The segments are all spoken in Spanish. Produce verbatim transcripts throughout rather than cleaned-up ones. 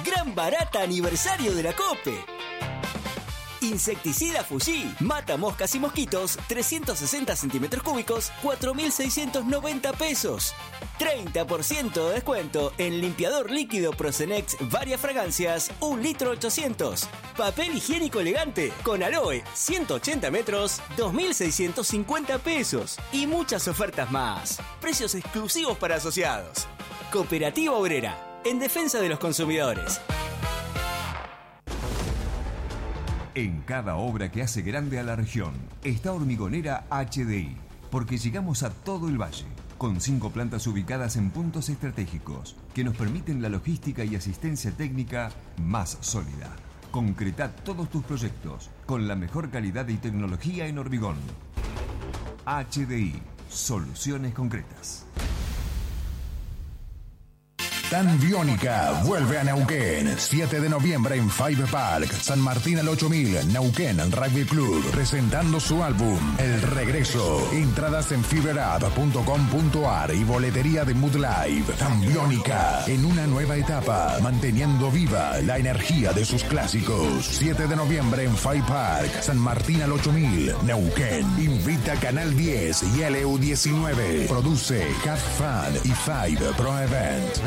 Gran barata aniversario de la COPE. Insecticida Fuji, mata moscas y mosquitos, trescientos sesenta centímetros cúbicos, cuatro mil seiscientos noventa pesos. treinta por ciento de descuento en limpiador líquido Procenex varias fragancias, un litro ochocientos. Papel higiénico elegante con aloe, ciento ochenta metros, dos mil seiscientos cincuenta pesos. Y muchas ofertas más. Precios exclusivos para asociados. Cooperativa Obrera, en defensa de los consumidores. En cada obra que hace grande a la región está Hormigonera H D I, porque llegamos a todo el valle, con cinco plantas ubicadas en puntos estratégicos que nos permiten la logística y asistencia técnica más sólida. Concreta todos tus proyectos con la mejor calidad y tecnología en hormigón. H D I, soluciones concretas. Tan Biónica vuelve a Neuquén. siete de noviembre en Five Park, San Martín al ocho mil, Neuquén Rugby Club, presentando su álbum El Regreso. Entradas en fiberapp punto com punto ar y boletería de Mood Live. Tan Biónica, en una nueva etapa, manteniendo viva la energía de sus clásicos. siete de noviembre en Five Park, San Martín al ocho mil, Neuquén. Invita Canal diez y L U diecinueve. Produce Have Fun y Five Pro Event.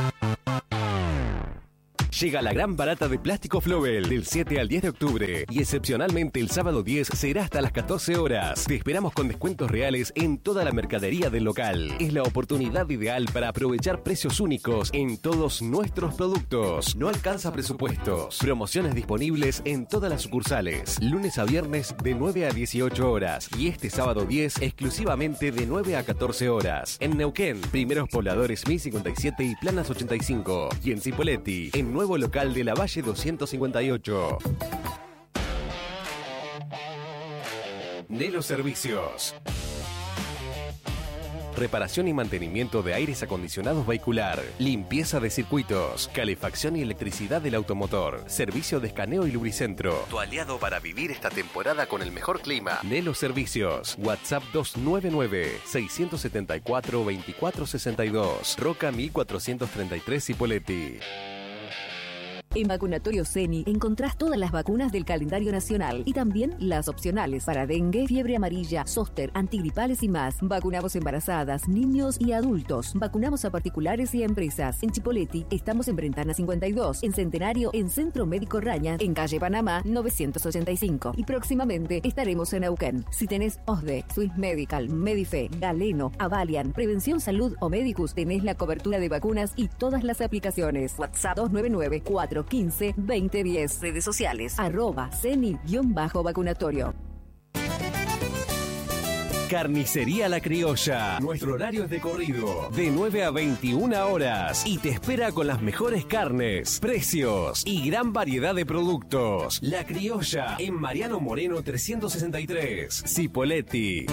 Llega la gran barata de Plástico Flobel del siete al diez de octubre y excepcionalmente el sábado diez será hasta las catorce horas. Te esperamos con descuentos reales en toda la mercadería del local. Es la oportunidad ideal para aprovechar precios únicos en todos nuestros productos. No alcanza presupuestos. Promociones disponibles en todas las sucursales. Lunes a viernes de nueve a dieciocho horas y este sábado diez exclusivamente de nueve a catorce horas. En Neuquén, Primeros Pobladores mil cincuenta y siete y Planas ochenta y cinco. Y en Cipolletti, en nuevo local de la Valle doscientos cincuenta y ocho. Nelo Servicios. Reparación y mantenimiento de aires acondicionados vehicular, limpieza de circuitos, calefacción y electricidad del automotor, servicio de escaneo y lubricentro. Tu aliado para vivir esta temporada con el mejor clima. Nelo Servicios. WhatsApp dos nueve nueve, seis siete cuatro, dos cuatro seis dos. Roca mil cuatrocientos treinta y tres Cipolletti. En Vacunatorio Ceni encontrás todas las vacunas del calendario nacional y también las opcionales para dengue, fiebre amarilla, zóster, antigripales y más. Vacunamos embarazadas, niños y adultos. Vacunamos a particulares y a empresas. En Cipolletti estamos en Brentana cincuenta y dos, en Centenario, en Centro Médico Raña, en Calle Panamá novecientos ochenta y cinco. Y próximamente estaremos en Neuquén. Si tenés O S D E, Swiss Medical, Medife, Galeno, Avalian, Prevención Salud o Medicus, tenés la cobertura de vacunas y todas las aplicaciones. WhatsApp dos nueve nueve, cuatro quince, veinte diez. Redes sociales, arroba ceni-vacunatorio. Carnicería La Criolla. Nuestro horario es de corrido, de nueve a veintiuna horas. Y te espera con las mejores carnes, precios y gran variedad de productos. La Criolla, en Mariano Moreno trescientos sesenta y tres, Cipolletti.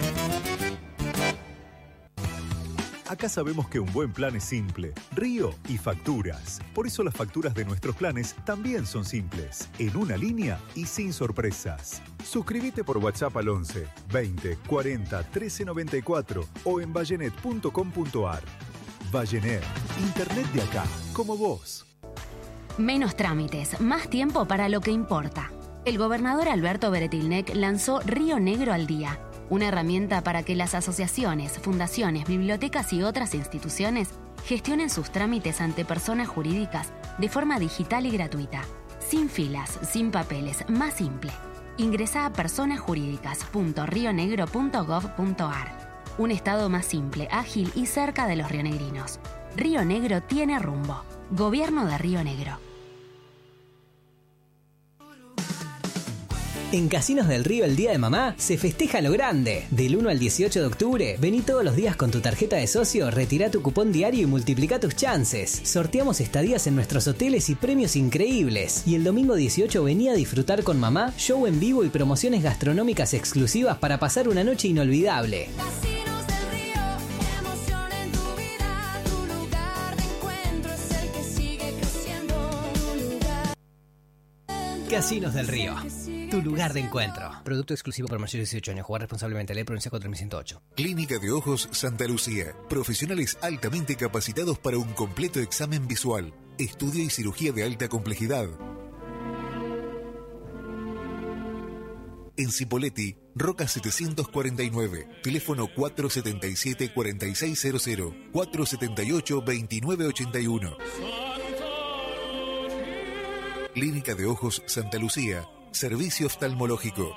Acá sabemos que un buen plan es simple, Río y facturas. Por eso las facturas de nuestros planes también son simples, en una línea y sin sorpresas. Suscríbete por WhatsApp al once, veinte, cuarenta, trece noventa y cuatro o en vallenet punto com punto ar. Vallenet, internet de acá, como vos. Menos trámites, más tiempo para lo que importa. El gobernador Alberto Beretilnec lanzó Río Negro al Día, una herramienta para que las asociaciones, fundaciones, bibliotecas y otras instituciones gestionen sus trámites ante personas jurídicas de forma digital y gratuita, sin filas, sin papeles, más simple. Ingresá a personas jurídicas punto rio negro punto gov punto ar. Un estado más simple, ágil y cerca de los rionegrinos. Río Negro tiene rumbo. Gobierno de Río Negro. En Casinos del Río el Día de Mamá se festeja lo grande. Del uno al dieciocho de octubre, vení todos los días con tu tarjeta de socio, retirá tu cupón diario y multiplica tus chances. Sorteamos estadías en nuestros hoteles y premios increíbles. Y el domingo dieciocho vení a disfrutar con mamá, show en vivo y promociones gastronómicas exclusivas para pasar una noche inolvidable. Casinos del Río, emoción en tu vida, tu lugar de encuentro es el que sigue creciendo. Casinos del Río, tu lugar de encuentro. Producto exclusivo para mayores de dieciocho años. Jugar responsablemente. Ley Provincia cuatro mil ciento ocho. Clínica de Ojos Santa Lucía. Profesionales altamente capacitados para un completo examen visual. Estudio y cirugía de alta complejidad. En Cipolletti, Roca setecientos cuarenta y nueve. Teléfono cuatro setenta y siete, cuarenta y seis cero cero. cuatro setenta y ocho, veintinueve ochenta y uno. Clínica de Ojos Santa Lucía. Servicio oftalmológico.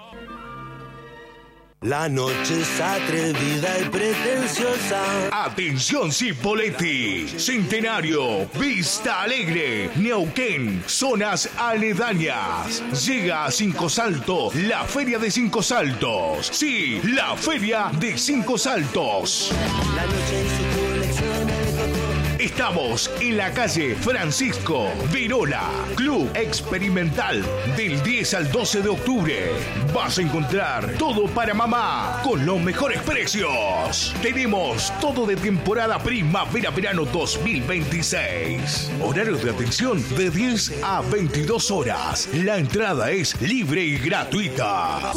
La noche es atrevida y pretenciosa. Atención Cipolletti, Centenario, Vista Alegre, Neuquén, zonas aledañas. Llega a Cinco Salto, la Feria de Cinco Saltos. Sí, la Feria de Cinco Saltos. La noche en su colección de coco. Estamos en la calle Francisco Virola, Club Experimental, del diez al doce de octubre. Vas a encontrar todo para mamá con los mejores precios. Tenemos todo de temporada primavera-verano dos mil veintiséis. Horarios de atención de diez a veintidós horas. La entrada es libre y gratuita.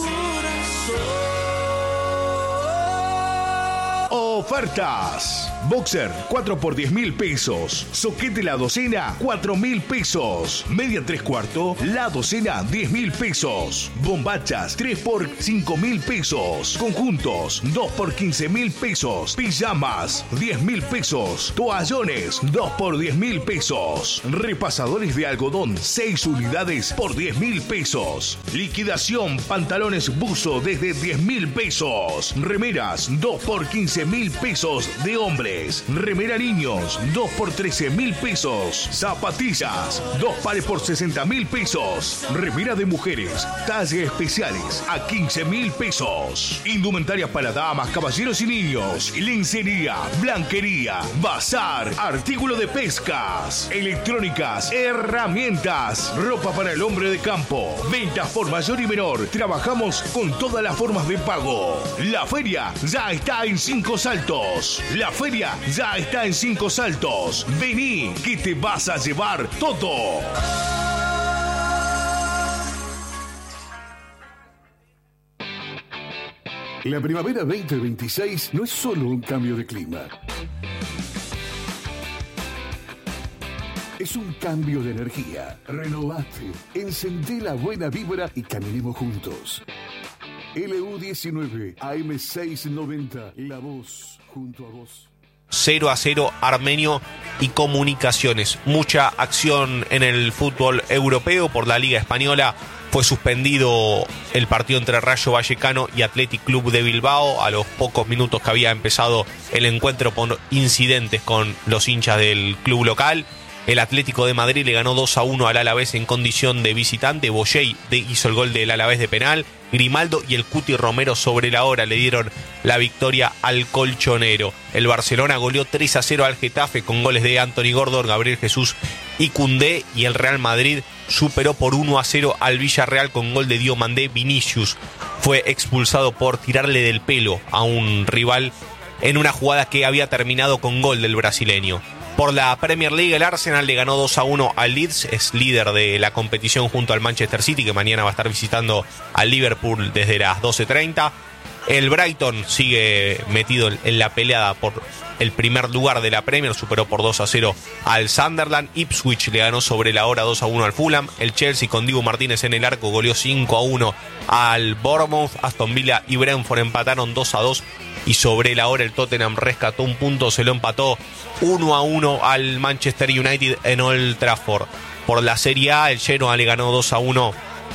Ofertas. Boxer cuatro por diez mil pesos. Soquete la docena cuatro mil pesos. Media tres cuarto la docena diez mil pesos. Bombachas tres por cinco mil pesos. Conjuntos dos por quince mil pesos. Pijamas diez mil pesos. Toallones dos por diez mil pesos. Repasadores de algodón seis unidades por diez mil pesos. Liquidación pantalones buzo desde diez mil pesos. Remeras dos por quince mil pesos de hombres. Remera niños dos por trece mil pesos. Zapatillas dos pares por sesenta mil pesos. Remera de mujeres talles especiales a quince mil pesos. Indumentarias para damas, caballeros y niños. Lencería, blanquería, bazar, artículo de pescas, electrónicas, herramientas, ropa para el hombre de campo. Ventas por mayor y menor. Trabajamos con todas las formas de pago. La feria ya está en Cinco Saltos. La feria ya está en Cinco Saltos. Vení, que te vas a llevar todo. La primavera veinte veintiséis no es solo un cambio de clima. Es un cambio de energía. Renovate, encendé la buena vibra y caminemos juntos. L U diecinueve A M seiscientos noventa, la voz junto a vos. cero a cero Armenio y Comunicaciones. Mucha acción en el fútbol europeo por la Liga Española. Fue suspendido el partido entre Rayo Vallecano y Athletic Club de Bilbao a los pocos minutos que había empezado el encuentro por incidentes con los hinchas del club local. El Atlético de Madrid le ganó dos a uno al Alavés en condición de visitante. Boyey hizo el gol del Alavés de penal. Grimaldo y el Cuti Romero sobre la hora le dieron la victoria al colchonero. El Barcelona goleó tres a cero al Getafe con goles de Anthony Gordon, Gabriel Jesús y Koundé. Y el Real Madrid superó por uno a cero al Villarreal con gol de Diomandé. Vinicius fue expulsado por tirarle del pelo a un rival en una jugada que había terminado con gol del brasileño. Por la Premier League, el Arsenal le ganó dos a uno al Leeds, es líder de la competición junto al Manchester City, que mañana va a estar visitando al Liverpool desde las doce treinta. El Brighton sigue metido en la peleada por el primer lugar de la Premier, superó por dos a cero al Sunderland. Ipswich le ganó sobre la hora dos a uno al Fulham. El Chelsea con Dibu Martínez en el arco goleó cinco a uno al Bournemouth. Aston Villa y Brentford empataron dos a dos. Y sobre la hora el Tottenham rescató un punto, se lo empató uno a uno al Manchester United en Old Trafford. Por la Serie A, el Genoa le ganó dos a uno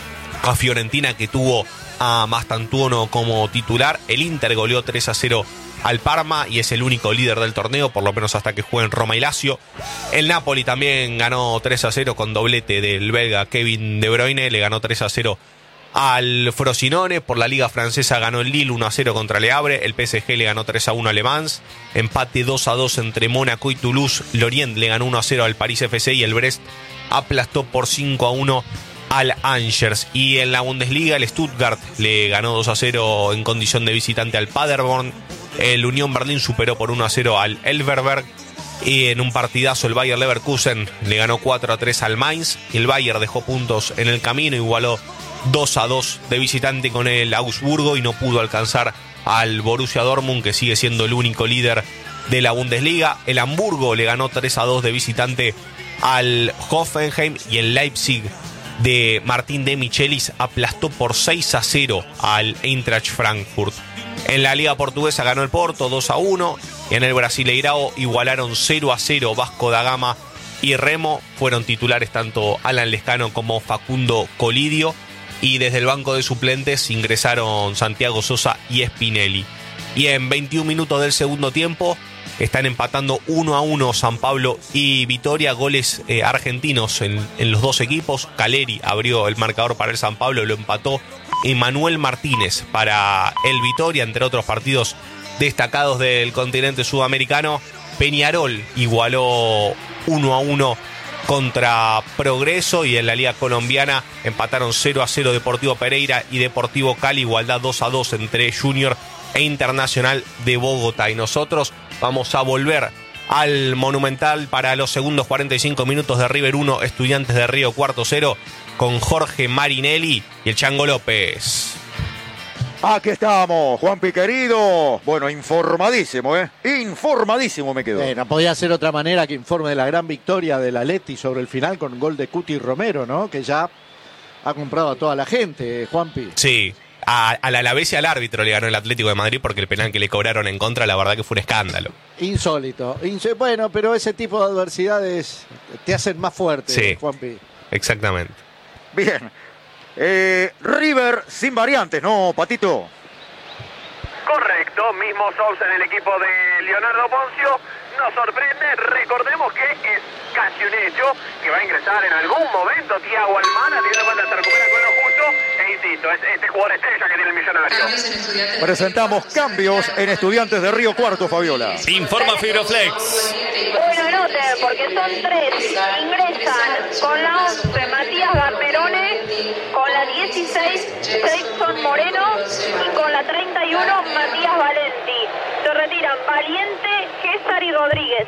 a Fiorentina, que tuvo a Mastantuono como titular. El Inter goleó tres a cero al Parma y es el único líder del torneo, por lo menos hasta que jueguen Roma y Lazio. El Napoli también ganó tres a cero con doblete del belga Kevin De Bruyne, le ganó tres a cero al Frosinone. Por la Liga Francesa ganó el Lille uno a cero contra Le Havre. El P S G le ganó tres a uno a Le Mans. Empate dos a dos entre Mónaco y Toulouse. Lorient le ganó uno a cero al París F C y el Brest aplastó por cinco a uno al Angers. Y en la Bundesliga el Stuttgart le ganó dos a cero en condición de visitante al Paderborn. El Unión Berlín superó por uno a cero al Elverberg. Y en un partidazo el Bayer Leverkusen le ganó cuatro a tres al Mainz. El Bayer dejó puntos en el camino, igualó dos a dos de visitante con el Augsburgo y no pudo alcanzar al Borussia Dortmund, que sigue siendo el único líder de la Bundesliga. El Hamburgo le ganó tres a dos de visitante al Hoffenheim y el Leipzig de Martín de Michelis aplastó por seis a cero al Eintracht Frankfurt. En la Liga Portuguesa ganó el Porto dos a uno y en el Brasileirao igualaron cero a cero Vasco da Gama y Remo. Fueron titulares tanto Alan Lescano como Facundo Colidio y desde el banco de suplentes ingresaron Santiago Sosa y Spinelli. Y en veintiún minutos del segundo tiempo están empatando uno a uno San Pablo y Vitoria, goles eh, argentinos en, en los dos equipos. Caleri abrió el marcador para el San Pablo, lo empató Emanuel Martínez para el Vitoria, entre otros partidos destacados del continente sudamericano. Peñarol igualó uno a uno contra Progreso y en la Liga Colombiana empataron cero a cero Deportivo Pereira y Deportivo Cali, igualdad dos a dos entre Junior e Internacional de Bogotá. Y nosotros vamos a volver al Monumental para los segundos cuarenta y cinco minutos de River uno, Estudiantes de Río Cuarto cero, con Jorge Marinelli y el Chango López. Aquí estamos, Juanpi querido. Bueno, informadísimo, ¿eh? Informadísimo me quedó. Eh, no podía ser otra manera que informe de la gran victoria del Atleti sobre el final con gol de Cuti Romero, ¿no? Que ya ha comprado a toda la gente, Juanpi. Sí. A, al Alavés y al árbitro le ganó el Atlético de Madrid porque el penal que le cobraron en contra, la verdad que fue un escándalo. Insólito. Insó- bueno, pero ese tipo de adversidades te hacen más fuerte, Sí. Juanpi. Exactamente. Bien. Eh, River sin variantes, ¿no, Patito? Correcto, mismo Sousa en el equipo de Leonardo Poncio. Nos sorprende, recordemos que es casi un hecho que va a ingresar en algún momento Thiago Almada, teniendo en cuenta que se recupera con lo justo, e insisto, es este jugador estrella que tiene el Millonario. Presentamos cambios en Estudiantes de Río Cuarto, Fabiola. Informa Fibroflex. Bueno, noten, porque son tres. Ingresan con la once Matías Garnerone, con la dieciséis Jason Moreno y con la treinta y uno Matías Valenti. Se retiran Valiente, César y Rodríguez.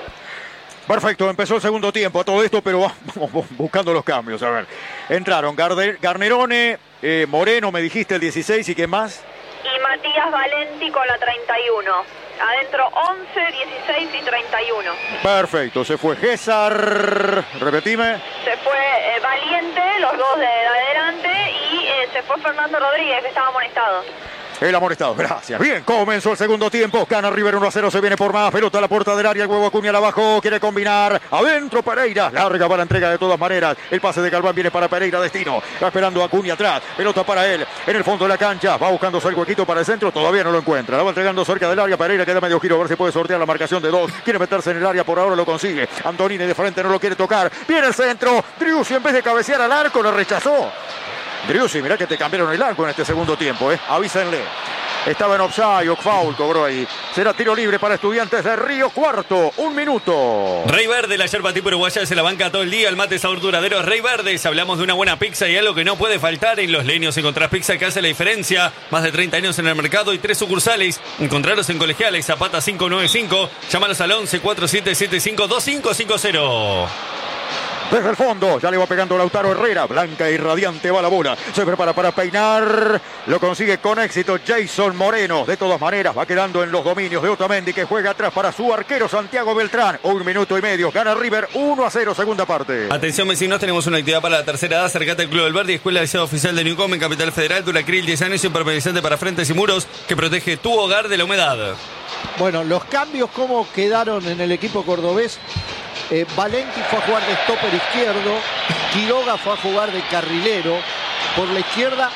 Perfecto, empezó el segundo tiempo a todo esto, pero vamos buscando los cambios. A ver, entraron Garde- Garnerone, eh, Moreno, me dijiste el dieciséis, ¿y qué más? Y Matías Valenti con la treinta y uno. Adentro once, dieciséis y treinta y uno. Perfecto, se fue César, repetime. Se fue eh, Valiente, los dos de adelante, y eh, se fue Fernando Rodríguez, que estaba amonestado. El amonestado, gracias. Bien, comenzó el segundo tiempo. Gana River uno a cero, se viene por más. Pelota a la puerta del área, el huevo Acuña la abajo, quiere combinar. Adentro Pereira, larga para la entrega de todas maneras. El pase de Galván viene para Pereira, destino. Va esperando a Acuña atrás. Pelota para él, en el fondo de la cancha. Va buscando el huequito para el centro, todavía no lo encuentra. La va entregando cerca del área. Pereira queda medio giro, a ver si puede sortear la marcación de dos. Quiere meterse en el área, por ahora lo consigue. Antonini de frente no lo quiere tocar. Viene el centro. Driussi en vez de cabecear al arco, lo rechazó. Driussi, mirá que te cambiaron el arco en este segundo tiempo, ¿eh? Avísenle. Estaba en offside, o foul cobró ahí. Será tiro libre para Estudiantes de Río Cuarto. Un minuto. Rey Verde, la yerba tipo uruguaya se la banca todo el día. El mate sabor duradero Rey Verdes. Hablamos de una buena pizza y algo que no puede faltar. En Los Leños encontrás pizza que hace la diferencia. Más de treinta años en el mercado y tres sucursales. Encontrarlos en Colegiales, Zapata cinco noventa y cinco. Llámalos al once, cuatro siete siete cinco, dos cinco cinco cero. Desde el fondo, ya le va pegando Lautaro Herrera. Blanca y radiante va la bola. Se prepara para peinar. Lo consigue con éxito Jason Moreno. De todas maneras, va quedando en los dominios de Otamendi, que juega atrás para su arquero Santiago Beltrán. Un minuto y medio. Gana River uno a cero, segunda parte. Atención vecinos, tenemos una actividad para la tercera edad. Acercate al Club del Verde y Escuela de Liceo Oficial de Newcom en Capital Federal. Duracril diez años y impermeabilizante para frentes y muros que protege tu hogar de la humedad. Bueno, los cambios, ¿cómo quedaron en el equipo cordobés? Eh, Valenti fue a jugar de stopper izquierdo, Quiroga fue a jugar de carrilero por la izquierda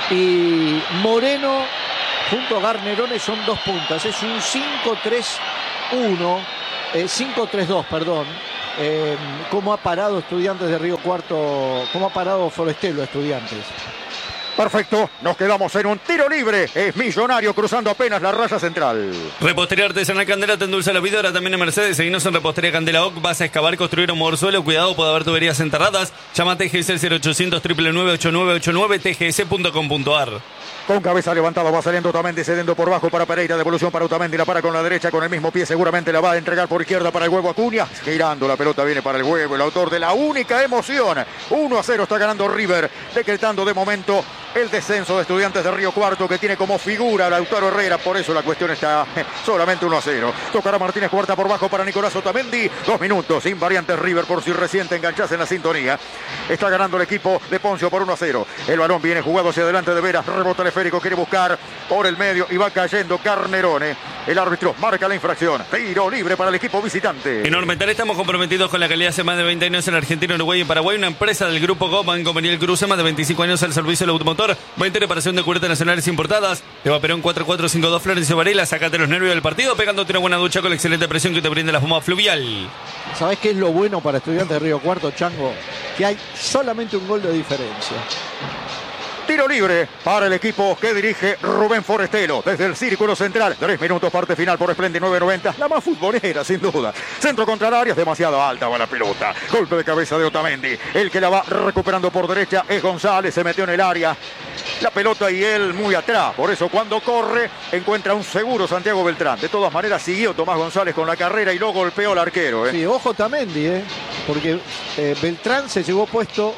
y Moreno junto a Garnerone son dos puntas. Es un cinco tres uno, eh, cinco tres dos, perdón. Eh, ¿Cómo ha parado Estudiantes de Río Cuarto? ¿Cómo ha parado Forestelo Estudiantes? Perfecto, nos quedamos en un tiro libre. Es Millonario cruzando apenas la raya central. Repostería Artesanal Candela te endulza la vida, ahora también en Mercedes. Seguinos en Repostería Candela O C. Vas a excavar, construir o mover suelo. Cuidado, puede haber tuberías enterradas. Llama a T G S cero ochocientos, nueve nueve ocho nueve ocho nueve, t g s punto com punto a r. Con cabeza levantada va saliendo Otamendi, cediendo por bajo para Pereira, devolución para Otamendi, la para con la derecha, con el mismo pie seguramente la va a entregar por izquierda para el Huevo Acuña, girando la pelota viene para el Huevo, el autor de la única emoción. uno a cero está ganando River, decretando de momento el descenso de Estudiantes de Río Cuarto, que tiene como figura a Lautaro Herrera, por eso la cuestión está solamente uno a cero. Tocará Martínez Cuarta por bajo para Nicolás Otamendi, dos minutos, invariantes River por si recién te enganchás en la sintonía. Está ganando el equipo de Poncio por uno a cero. El balón viene jugado hacia adelante de Veras, rebota el esférico, quiere buscar por el medio y va cayendo Carnerone. El árbitro marca la infracción. Tiro libre para el equipo visitante. En Ormetal estamos comprometidos con la calidad hace más de veinte años en Argentina, Uruguay y Paraguay. Una empresa del grupo Goban, Conveniel Cruce, más de veinticinco años al servicio del automotor. veinte reparación de cubiertas nacionales importadas. Eva Perón cuatro cuatro cinco dos, Florencio Varela. Sácate los nervios del partido pegándote una buena ducha con la excelente presión que te brinda la espuma fluvial. ¿Sabés qué es lo bueno para Estudiantes de Río Cuarto, Chango? Que hay solamente un gol de diferencia. Tiro libre para el equipo que dirige Rubén Forestelo desde el círculo central. Tres minutos, parte final por Splendid nueve noventa. La más futbolera, sin duda. Centro contra el área, es demasiado alta va la pelota. Golpe de cabeza de Otamendi. El que la va recuperando por derecha es González. Se metió en el área. La pelota y él muy atrás. Por eso cuando corre encuentra un seguro Santiago Beltrán. De todas maneras siguió Tomás González con la carrera y lo golpeó al arquero. ¿eh? Sí, ojo Otamendi, ¿eh? porque eh, Beltrán se llevó puesto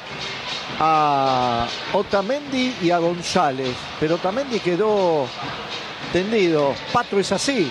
a Otamendi y a González, pero Otamendi quedó tendido. Pato, es así.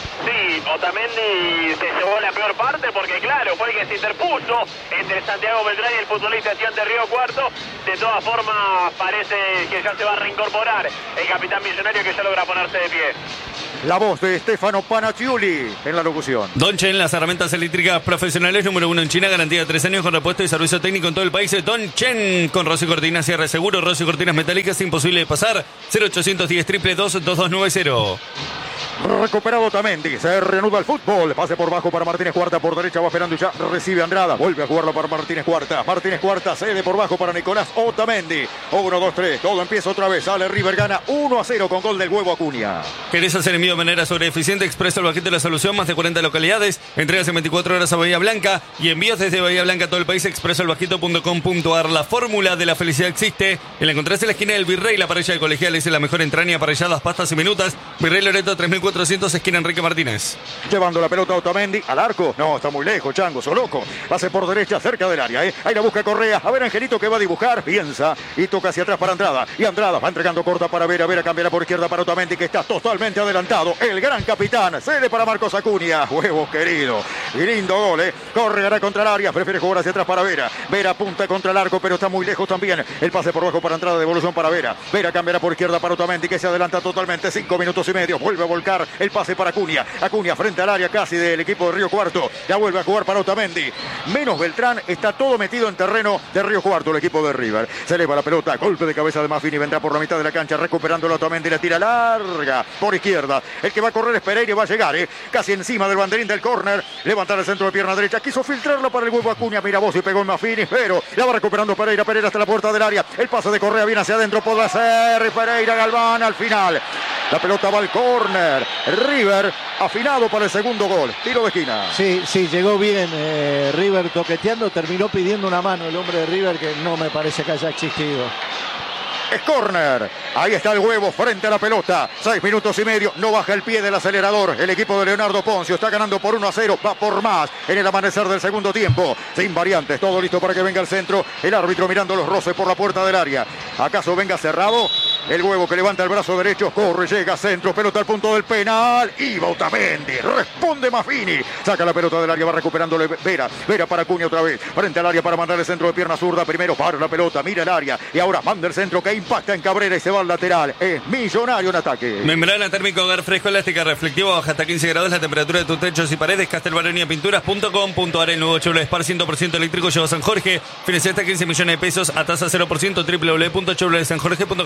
Sí, Otamendi se llevó la peor parte porque, claro, fue el que se interpuso entre Santiago Beltrán y el futbolista de Río Cuarto. De todas formas, parece que ya se va a reincorporar el capitán Millonario, que ya logra ponerse de pie. La voz de Stefano Panacciuli en la locución. Donchen, las herramientas eléctricas profesionales número uno en China, garantía de tres años con repuesto y servicio técnico en todo el país. Donchen, con Rossi Cortinas, cierre seguro, Rossi Cortinas metálicas, imposible de pasar. cero ochocientos diez, triple dos, dos dos nueve cero. Recuperado Otamendi, se reanuda el fútbol, pase por bajo para Martínez Cuarta, por derecha va esperando y ya recibe Andrada, vuelve a jugarlo para Martínez Cuarta, Martínez Cuarta cede por bajo para Nicolás Otamendi, uno, dos, tres, todo empieza otra vez, sale River, gana uno a cero con gol del Huevo Acuña. ¿Querés hacer envío de manera sobre eficiente? Expreso el Bajito de la Solución, más de cuarenta localidades, entregas en veinticuatro horas a Bahía Blanca y envíos desde Bahía Blanca a todo el país. Expreso el Bajito punto com punto a r. La fórmula de la felicidad existe, y la encontrás en la esquina del Virrey, la parrilla de Colegiales, es la mejor entraña, parrilladas, pastas y minutas. Virrey Loreto tres mil cuatrocientos, esquina Enrique Martínez. Llevando la pelota a Otamendi al arco. No, está muy lejos, Chango, Soloco. Pase por derecha, cerca del área, ¿eh? Ahí la busca Correa. A ver, Angelito, que va a dibujar. Piensa y toca hacia atrás para Andrada. Y Andrada va entregando corta para Vera. Vera cambiará por izquierda para Otamendi, que está totalmente adelantado. El gran capitán. Cede para Marcos Acuña. Huevos querido. Y lindo gol, ¿eh? Corre contra el área. Prefiere jugar hacia atrás para Vera. Vera apunta contra el arco, pero está muy lejos también. El pase por bajo para Andrada. Devolución para Vera. Vera cambiará por izquierda para Otamendi, que se adelanta totalmente. Cinco minutos y medio. Vuelve a volcar el pase para Acuña. Acuña frente al área casi del equipo de Río Cuarto. Ya vuelve a jugar para Otamendi. Menos Beltrán, está todo metido en terreno de Río Cuarto, el equipo de River. Se eleva la pelota, golpe de cabeza de Maffini, vendrá por la mitad de la cancha, recuperando Otamendi, la tira larga por izquierda. El que va a correr es Pereira y va a llegar, ¿eh? Casi encima del banderín del córner. Levantar el centro de pierna derecha, quiso filtrarlo para el Huevo Acuña. Mira vos y pegó en Maffini, pero la va recuperando Pereira. Pereira hasta la puerta del área. El pase de Correa viene hacia adentro, podrá ser Pereira, Galván al final. La pelota va al córner. River afinado para el segundo gol. Tiro de esquina. Sí, sí, llegó bien eh, River toqueteando. Terminó pidiendo una mano el hombre de River, que no me parece que haya existido. Es córner. Ahí está el Huevo frente a la pelota. Seis minutos y medio. No baja el pie del acelerador. El equipo de Leonardo Poncio está ganando por uno a cero. Va por más en el amanecer del segundo tiempo. Sin variantes. Todo listo para que venga el centro. El árbitro mirando los roces por la puerta del área. ¿Acaso venga cerrado? El Huevo que levanta el brazo derecho. Corre, llega centro. Pelota al punto del penal. Y Otamendi. Responde Maffini. Saca la pelota del área. Va recuperándole Vera. Vera para Acuña otra vez. Frente al área para mandar el centro de pierna zurda. Primero para la pelota. Mira el área. Y ahora manda el centro que impacta en Cabrera y se va al lateral. Es Millonario en ataque. Membrana térmica, hogar fresco, elástica, reflectiva, baja hasta quince grados la temperatura de tus techos y paredes. Castelbaronia Pinturas punto com punto a r. El nuevo Chevrolet Spar cien por ciento eléctrico lleva San Jorge. Financia hasta quince millones de pesos a tasa cero por ciento. doble u doble u doble u punto chevrolet san jorge punto com punto a r.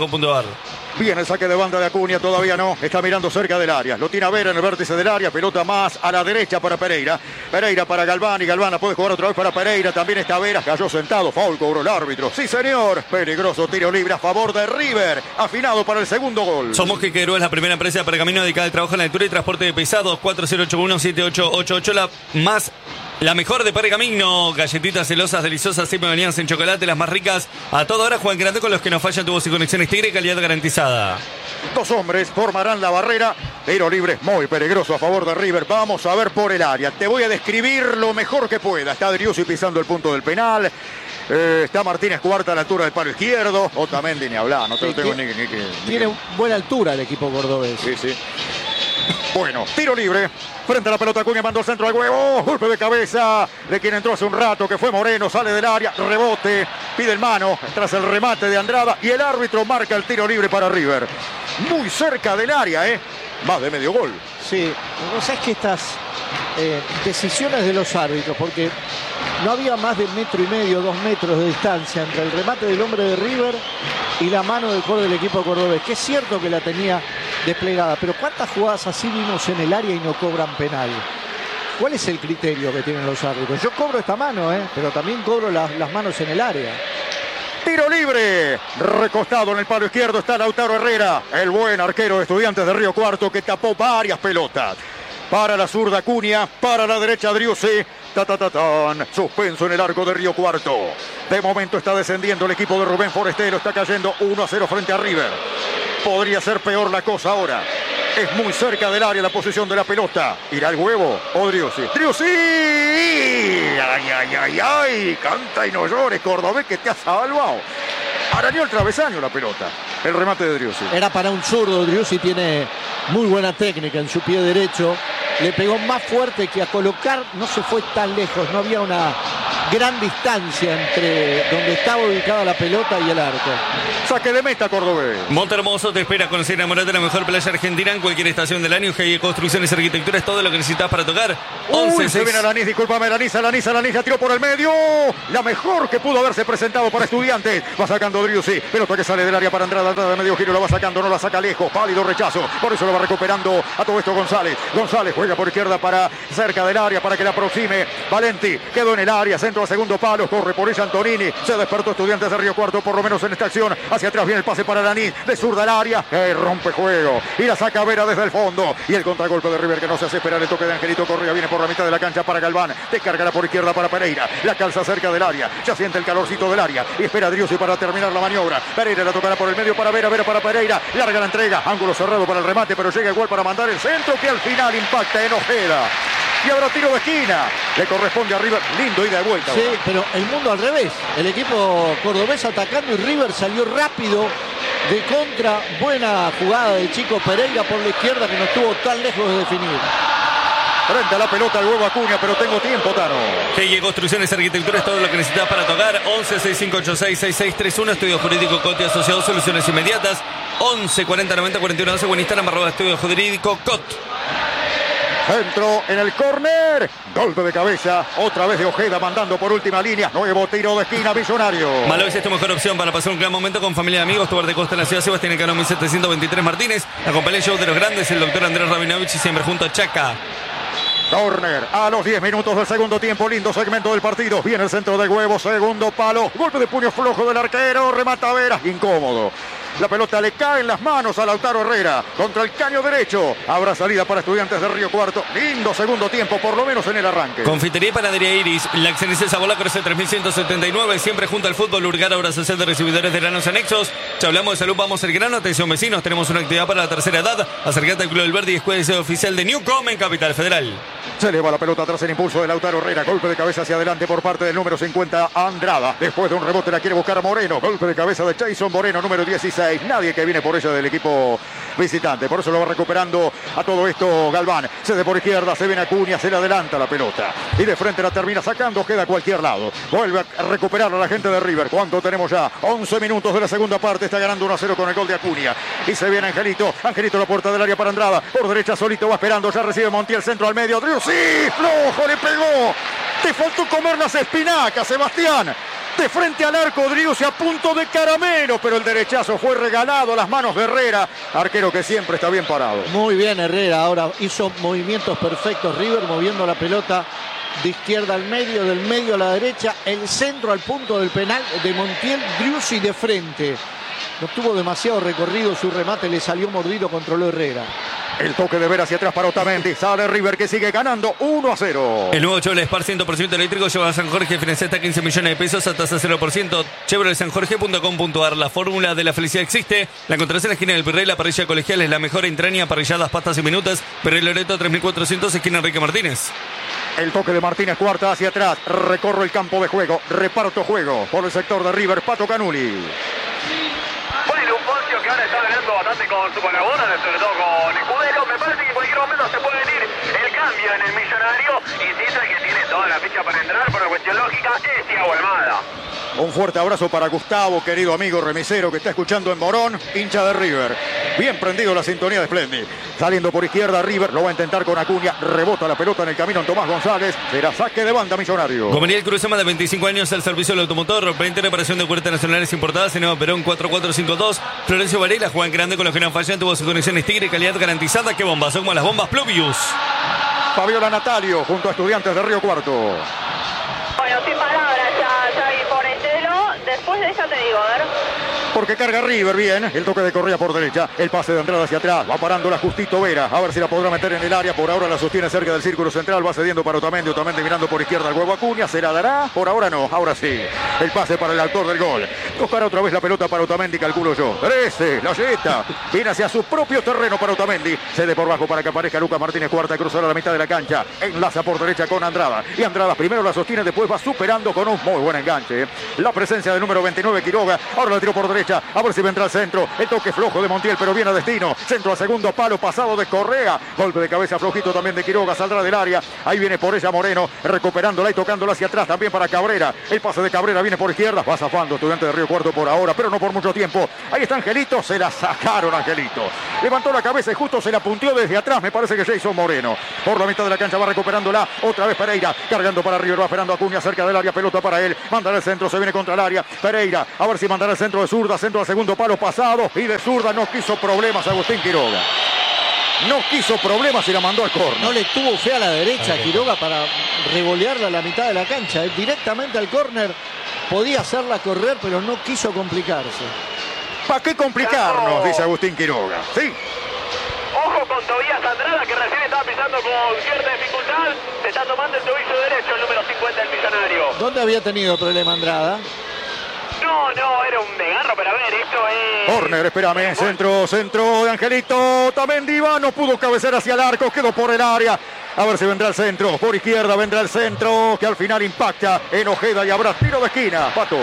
jugar. Viene el saque de banda de Acuña, todavía no, está mirando cerca del área, lo tiene a Vera en el vértice del área, pelota más a la derecha para Pereira, Pereira para Galván y Galván la puede jugar otra vez para Pereira, también está Vera, cayó sentado, foul, cobró el árbitro, sí señor, peligroso tiro libre a favor de River, afinado para el segundo gol. Somos Quequeró, es la primera empresa de pergamino dedicada al trabajo en la altura y transporte de pesados, cuatro cero ocho uno siete ocho ocho ocho, la más... La mejor de Pergamino, galletitas celosas, deliciosas, siempre venían en chocolate, las más ricas. A toda hora juegan grande con los que nos fallan tubos y conexiones Tigre, calidad garantizada. Dos hombres formarán la barrera. Tiro libre muy peligroso a favor de River. Vamos a ver por el área. Te voy a describir lo mejor que pueda. Está Driussi pisando el punto del penal. Eh, está Martínez Cuarta a la altura del palo izquierdo. Otamendi ni hablar, no te lo tengo ni, ni, ni, ni Tiene buena altura el equipo cordobés. Sí, sí. Bueno, tiro libre. Frente a la pelota, Acuña mandó el centro al huevo. Golpe de cabeza de quien entró hace un rato, que fue Moreno. Sale del área, rebote, pide el mano tras el remate de Andrada. Y el árbitro marca el tiro libre para River. Muy cerca del área, ¿eh? Más de medio gol. Sí, no sabes que estas eh, decisiones de los árbitros, porque no había más de metro y medio, dos metros de distancia entre el remate del hombre de River y la mano del jugador del equipo cordobés, que es cierto que la tenía desplegada, pero ¿cuántas jugadas así vimos en el área y no cobran penal? ¿Cuál es el criterio que tienen los árbitros? Yo cobro esta mano, ¿eh? Pero también cobro las, las manos en el área. Tiro libre, recostado en el palo izquierdo está Lautaro Herrera, el buen arquero de Estudiantes de Río Cuarto que tapó varias pelotas. Para la zurda Acuña, para la derecha Driussi. Ta, ta, ta, tan. Suspenso en el arco de Río Cuarto. De momento está descendiendo el equipo de Rubén Forestero. Está cayendo uno a cero frente a River. Podría ser peor la cosa ahora. Es muy cerca del área la posición de la pelota. ¿Irá el huevo o Driussi? ¡Driussi! ¡Ay, ay, ay, ay! Canta y no llores, cordobés, que te has salvado. Arañó el travesaño la pelota. El remate de Driussi. Era para un zurdo. Driussi tiene muy buena técnica en su pie derecho. Le pegó más fuerte que a colocar. No se fue tan lejos. No había una gran distancia entre donde estaba ubicada la pelota y el arco. Saque de meta, cordobés. Montehermoso te espera conocer y enamorarte de la mejor playa argentina en cualquier estación del año. G I Construcciones y Arquitectura es todo lo que necesitas para tocar. once, Uy, se viene Alanis, discúlpame, Alanis, Alanis, Alanis, la tiró por el medio. La mejor que pudo haberse presentado para Estudiantes. Va sacando Driussi. Pelota que sale del área para Andrada. Andrada de medio giro, la va sacando, no la saca lejos. Pálido rechazo. Por eso lo va recuperando a todo esto González. González juega por izquierda para cerca del área para que la aproxime. Valenti quedó en el área. Centro a segundo palo. Corre por ella Antonini. Se despertó Estudiantes de Río Cuarto, por lo menos en esta acción. Hacia atrás viene el pase para Alanis. De zurda al área. Eh, rompe juego. Y la saca Vera desde el fondo. Y el contragolpe de River que no se hace esperar. El toque de Angelito Correa viene por la mitad de la cancha para Galván. Descargará por izquierda para Pereira. La calza cerca del área. Ya siente el calorcito del área. Y espera a Driussi para terminar la maniobra. Pereira la tocará por el medio para Vera. Vera para Pereira. Larga la entrega. Ángulo cerrado para el remate. Pero llega igual para mandar el centro que al final impacta en Ojeda. Y ahora tiro de esquina. Le corresponde a River. Lindo ida de vuelta. Sí, ahora. Pero el mundo al revés. El equipo cordobés atacando y River salió rápido de contra. Buena jugada del chico Pereira por la izquierda que no estuvo tan lejos de definir. Frente a la pelota el huevo Acuña, pero tengo tiempo, Tano. G I Construcciones y Arquitectura es todo lo que necesitas para tocar. once, sesenta y cinco ochenta y seis, sesenta y seis treinta y uno. Estudio Jurídico Coti Asociados, soluciones inmediatas. once, cuarenta, noventa, cuarenta y uno, doce. Buen Instagram, arroba Estudio Jurídico Cot. Centro en el córner. Golpe de cabeza. Otra vez de Ojeda mandando por última línea. Nuevo tiro de esquina, Millonario. Malovis es tu mejor opción para pasar un gran momento con familia y amigos. Tu bar de costa en la ciudad Sebastián Cano mil setecientos veintitrés Martínez. Acompaña el show de los grandes, el doctor Andrés Rabinovich y siempre junto a Chaca. Corner a los diez minutos del segundo tiempo. Lindo segmento del partido. Viene el centro del huevo. Segundo palo. Golpe de puño flojo del arquero. Remata Vera. Incómodo. La pelota le cae en las manos a Lautaro Herrera contra el caño derecho. Habrá salida para Estudiantes de Río Cuarto. Lindo segundo tiempo, por lo menos en el arranque. Confitería y Panadería Iris. La excelencia Sabola crece tres mil ciento setenta y nueve. Siempre junto al fútbol. Urgar, obra social de recibidores de granos anexos. Si hablamos de salud, vamos al grano. Atención, vecinos. Tenemos una actividad para la tercera edad. Acercate al Club del Verde y escuela oficial de Newcom en Capital Federal. Se eleva la pelota tras el impulso de Lautaro Herrera. Golpe de cabeza hacia adelante por parte del número cincuenta, Andrada. Después de un rebote la quiere buscar a Moreno. Golpe de cabeza de Jason Moreno, número dieciséis. Nadie que viene por ella del equipo visitante. Por eso lo va recuperando a todo esto Galván. Cede por izquierda, se viene Acuña, se le adelanta la pelota. Y de frente la termina sacando, queda a cualquier lado. Vuelve a recuperar a la gente de River. ¿Cuánto tenemos ya? once minutos de la segunda parte. Está ganando uno a cero con el gol de Acuña. Y se viene Angelito. Angelito a la puerta del área para Andrada. Por derecha solito va esperando. Ya recibe Montiel, centro al medio. Driussi, flojo, le pegó. Te faltó comer las espinacas, Sebastián. De frente al arco, Driussi a punto de caramelo, pero el derechazo fue regalado a las manos de Herrera, arquero que siempre está bien parado. Muy bien Herrera, ahora hizo movimientos perfectos River, moviendo la pelota de izquierda al medio, del medio a la derecha, el centro al punto del penal de Montiel. Driussi de frente. No tuvo demasiado recorrido, su remate le salió mordido, controló Herrera. El toque de ver hacia atrás para Otamendi. Sale River que sigue ganando uno a cero. El nuevo Chevrolet Spark cien por ciento eléctrico lleva a San Jorge, financia hasta quince millones de pesos a tasa cero por ciento. Chevrolet San Jorge punto com punto ar. La fórmula de la felicidad existe. La encontrarás en la esquina del Virrey. La parrilla colegial es la mejor entraña, parrilladas, pastas y minutas. Virrey Loreto tres mil cuatrocientos, esquina Enrique Martínez. El toque de Martínez, cuarta hacia atrás. Recorro el campo de juego. Reparto juego por el sector de River. Pato Canuli. Bueno, un Poncio que ahora está ganando bastante con su colaborador, sobre todo con Escudero. Me parece que en cualquier momento se puede venir el cambio en el Millonario. Insisto que tiene toda la ficha para entrar por una cuestión lógica. Es Thiago Almada. Un fuerte abrazo para Gustavo, querido amigo remisero que está escuchando en Morón, hincha de River. Bien prendido la sintonía de Splendid. Saliendo por izquierda River, lo va a intentar con Acuña. Rebota la pelota en el camino en Tomás González. Será saque de banda Millonario. Gomeriel Cruz, más de veinticinco años al servicio del automotor. veinte reparación de puertas nacionales importadas en Nueva Perón cuatro cuatro cinco dos. Florencio Varela, Juan Grande con los que no fallan. Tuvo sus conexiones Tigre, calidad garantizada. Qué bombas, son como las bombas Pluvius. Fabiola Natalio junto a Estudiantes de Río Cuarto. Bueno, sin palabras ya, ya vi por Estelo. Después de esa te digo, a ver. Porque carga River bien, el toque de Correa por derecha, el pase de entrada hacia atrás, va parándola Justito Vera, a ver si la podrá meter en el área, por ahora la sostiene cerca del círculo central, va cediendo para Otamendi, Otamendi mirando por izquierda al huevo Acuña, ¿se la dará? Por ahora no, ahora sí, el pase para el autor del gol, tocará otra vez la pelota para Otamendi, calculo yo, trece, la yeta, viene hacia su propio terreno para Otamendi, cede por bajo para que aparezca Lucas Martínez, cuarta, cruzará la mitad de la cancha, enlaza por derecha con Andrada, y Andrada primero la sostiene, después va superando con un muy buen enganche, la presencia del número veintinueve Quiroga, ahora la tiró por derecha, a ver si vendrá al centro, el toque flojo de Montiel, pero viene a destino, centro al segundo palo, pasado de Correa, golpe de cabeza flojito también de Quiroga, saldrá del área, ahí viene por ella Moreno, recuperándola y tocándola hacia atrás también para Cabrera, el pase de Cabrera viene por izquierda, va zafando Estudiante de Río Cuarto por ahora, pero no por mucho tiempo, ahí está Angelito, se la sacaron Angelito, levantó la cabeza y justo se la punteó desde atrás, me parece que Jason Moreno, por la mitad de la cancha va recuperándola, otra vez Pereira, cargando para River, va esperando a Acuña cerca del área, pelota para él, mandará el centro, se viene contra el área, Pereira, a ver si mandará el centro de zurda, centro al segundo palo, pasado y de zurda, no quiso problemas Agustín Quiroga. No quiso problemas y la mandó al córner. No le tuvo fe a la derecha Quiroga para revolearla a la mitad de la cancha. Directamente al córner. Podía hacerla correr, pero no quiso complicarse. ¿Para qué complicarnos? Dice Agustín Quiroga. Sí. Ojo con Tobías Andrada, que recién estaba pisando con cierta dificultad. Se está tomando el tobillo derecho, el número cincuenta del Millonario. ¿Dónde había tenido problema Andrada? No, no, era un desgarro, pero a ver, esto es... Corner, espérame, centro, centro de Angelito, Otamendi va, no pudo cabecear hacia el arco, quedó por el área. A ver si vendrá el centro, por izquierda vendrá el centro, que al final impacta en Ojeda y habrá tiro de esquina, Pato.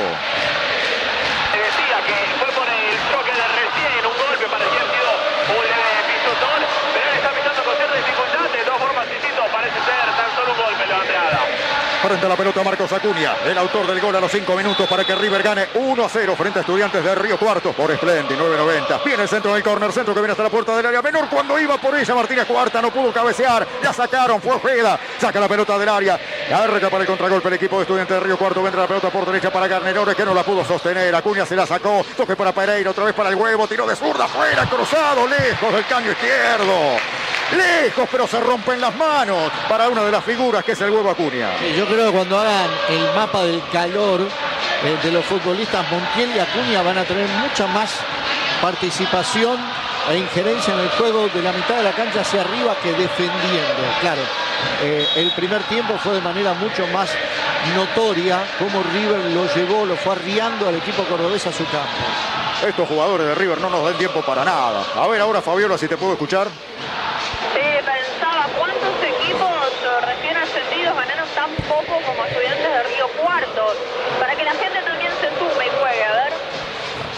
Se decía que fue por el choque de recién, un golpe, parecía haber sido un eh, pisotón, pero él está pisando con cierta dificultad, de todas formas, insisto, parece ser tan solo un golpe, la Andrada. Frente a la pelota Marcos Acuña, el autor del gol a los cinco minutos para que River gane uno a cero frente a Estudiantes de Río Cuarto por Splendid, nueve noventa. Viene el centro del córner, centro que viene hasta la puerta del área menor cuando iba por ella Martínez Cuarta, no pudo cabecear, la sacaron, fue Ojeda, saca la pelota del área, arranca para el contragolpe el equipo de Estudiantes de Río Cuarto, vendrá la pelota por derecha para Garnerone que no la pudo sostener, Acuña se la sacó, toque para Pereira, otra vez para el huevo, tiró de zurda, fuera, cruzado, lejos del caño izquierdo. Lejos, pero se rompen las manos para una de las figuras que es el huevo Acuña. Sí, yo creo que cuando hagan el mapa del calor eh, de los futbolistas, Montiel y Acuña van a tener mucha más participación e injerencia en el juego de la mitad de la cancha hacia arriba que defendiendo. Claro, eh, el primer tiempo fue de manera mucho más notoria como River lo llevó, lo fue arriando al equipo cordobés a su campo. Estos jugadores de River no nos dan tiempo para nada. A ver ahora, Fabiola, si te puedo escuchar. Sí, pensaba, ¿cuántos equipos recién ascendidos ganaron tan poco como Estudiantes de Río Cuarto? Para que la gente también se sume y juegue, a ver.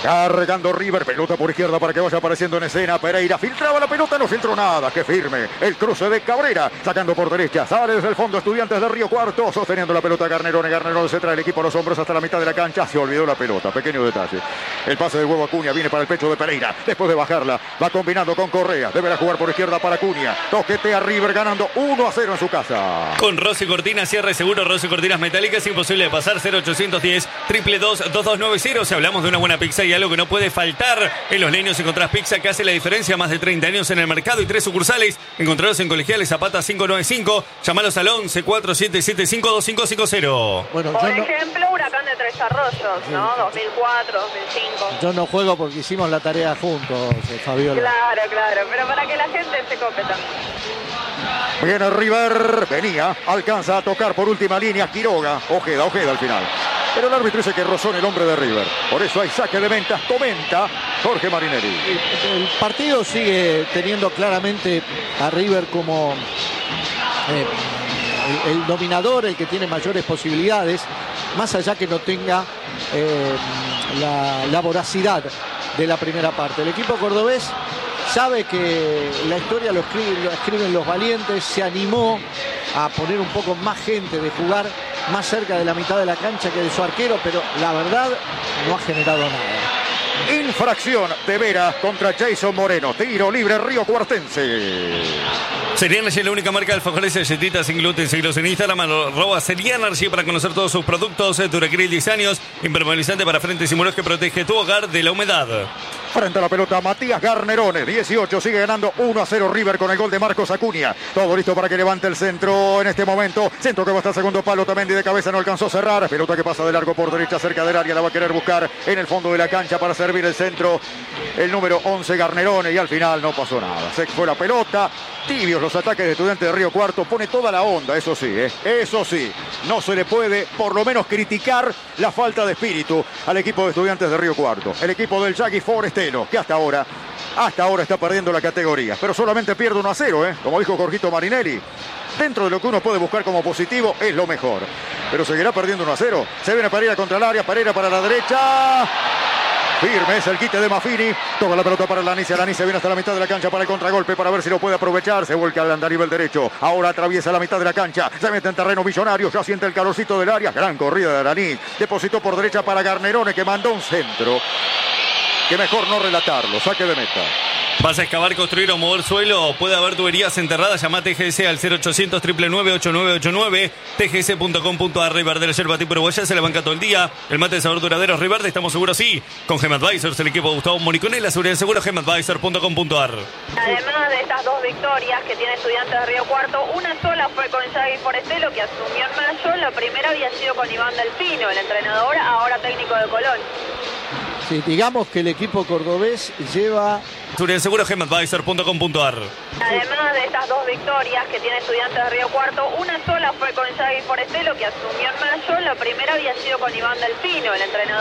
Cargando River, pelota por izquierda para que vaya apareciendo en escena. Pereira filtraba la pelota, no filtró nada. ¡Qué firme! El cruce de Cabrera, sacando por derecha. Sale desde el fondo Estudiantes de Río Cuarto, sosteniendo la pelota Garnerone. Garnerone se trae el equipo a los hombros hasta la mitad de la cancha. Se olvidó la pelota, pequeño detalle. El pase del huevo Acuña viene para el pecho de Pereira. Después de bajarla, va combinando con Correa. Deberá jugar por izquierda para Acuña. Toquetea River ganando uno a cero en su casa. Con Rossi Cortina, cierre seguro, Rossi Cortinas metálicas, imposible de pasar. Cero ochocientos diez, triple dos, dos dos nueve cero. Si hablamos de una buena pizza y algo que no puede faltar en Los Leños, encontrás pizza que hace la diferencia. Más de treinta años en el mercado y tres sucursales. Encontrarlos en Colegiales Zapata cinco noventa y cinco. Llamalos al once, cuatro siete siete cinco, dos cinco cinco cero. Bueno, Por yo no, ejemplo, Huracán de Tres Arroyos, ¿no? dos mil cuatro, dos mil cinco. yo no juego porque hicimos la tarea juntos, eh, Fabiola. Claro, claro, pero para que la gente se cope también. Viene River, venía, alcanza a tocar por última línea Quiroga. Ojeda, Ojeda al final. Pero el árbitro dice que rozó en el hombre de River. Por eso hay saque de venta, comenta Jorge Marinelli. El partido sigue teniendo claramente a River como eh, el, el dominador, el que tiene mayores posibilidades, más allá que no tenga eh, la, la voracidad de la primera parte. El equipo cordobés sabe que la historia lo escriben, lo escriben los valientes, se animó a poner un poco más gente, de jugar más cerca de la mitad de la cancha que de su arquero, pero la verdad no ha generado nada. Infracción de Vera contra Jason Moreno. Tiro libre Río Cuartense. Serianergy es la única marca de alfajores y galletitas sin gluten. Seguilos en Instagram, arroba Serianergy, para conocer todos sus productos. Duracril diez años, impermeabilizante para frentes y muros que protege tu hogar de la humedad. Frente a la pelota Matías Garnerone, dieciocho, sigue ganando uno a cero River con el gol de Marcos Acuña. Todo listo para que levante el centro en este momento. Centro que va hasta el segundo palo, Tamendi de cabeza no alcanzó a cerrar. Pelota que pasa de largo por derecha cerca del área, la va a querer buscar en el fondo de la cancha para servir el centro. El número once Garnerone y al final no pasó nada. Se fue la pelota. Tibios los ataques de Estudiantes de Río Cuarto, pone toda la onda, eso sí, ¿eh? Eso sí, no se le puede por lo menos criticar la falta de espíritu al equipo de Estudiantes de Río Cuarto. El equipo del Yagui Forestero, que hasta ahora, hasta ahora está perdiendo la categoría, pero solamente pierde uno a cero, ¿eh? Como dijo Jorgito Marinelli. Dentro de lo que uno puede buscar como positivo, es lo mejor. Pero seguirá perdiendo uno a cero. Se viene Pereira contra el área, Pereira para la derecha. Firme es el quite de Maffini. Toma la pelota para Lanice. Lanice viene hasta la mitad de la cancha para el contragolpe para ver si lo puede aprovechar. Se vuelca al andarivel derecho. Ahora atraviesa la mitad de la cancha. Se mete en terreno millonario. Ya siente el calorcito del área. Gran corrida de Araní. Depositó por derecha para Garnerone, que mandó un centro que mejor no relatarlo. Saque de meta. ¿Vas a excavar, construir o mover suelo? Puede haber tuberías enterradas. Llama a T G S al cero ochocientos, nueve nueve nueve, ocho nueve ocho nueve. T G S punto com punto a r. Riverdale, yerba tipo uruguaya, se la banca todo el día. El mate de sabor duradero Riverdale, estamos seguros, sí. Con Gem Advisors, el equipo de Gustavo Moricone, la seguridad de seguro, gem advisor punto com punto a r. Además de estas dos victorias que tiene Estudiantes de Río Cuarto, una sola fue con Yagui Forestero, que asumió en mayo. La primera había sido con Iván Delfino, el entrenador, ahora técnico de Colón. Sí, digamos que el equipo cordobés lleva... Seguridad de seguro, gem advisor punto com punto a r. Además de estas dos victorias que tiene Estudiantes de Río Cuarto, una sola fue con Yagui Forestero, que asumió en mayo. La primera había sido con Iván Delfino, el entrenador.